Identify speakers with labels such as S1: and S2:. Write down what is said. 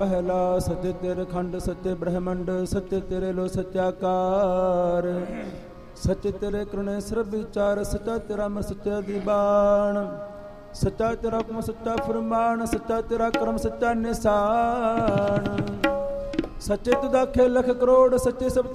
S1: ਪਹਿਲਾ ਸੱਚੇ ਤੇਰੇ ਖੰਡ ਸੱਚੇ ਬ੍ਰਹਮੰਡ ਸੱਚੇ ਤੇਰੇ ਲੋ ਸੱਚਾਕਾਰ ਸੱਚੇ ਤੇਰੇ ਕਰੁਣੇ ਸਰਬ ਵਿਚਾਰ ਸੱਚਾ ਤੇਰਾ ਮੈਂ ਸੱਚਾ ਦੀਵਾਨ ਸੱਚਾ ਤੇਰਾ ਹੁਕਮ ਸੱਚਾ ਫਰਮਾਨ ਸੱਚਾ ਤੇਰਾ ਕਰਮ ਸੱਚਾ ਨਿਸ਼ਾਨ ਸੱਚੇ ਤੁਦਾ ਖੇ ਲੱਖ ਕਰੋੜ ਸੱਚੇ ਸਭ